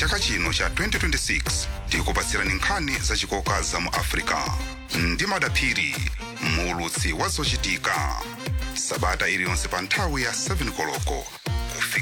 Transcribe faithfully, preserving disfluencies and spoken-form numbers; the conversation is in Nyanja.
chaka chino cha twenty twenty-six tikupatsirani nkhani zachikoka za mu Africa ndi madaphiri muulutsi wa zochitika sabata iliyonse pa nthawi ya seven koloko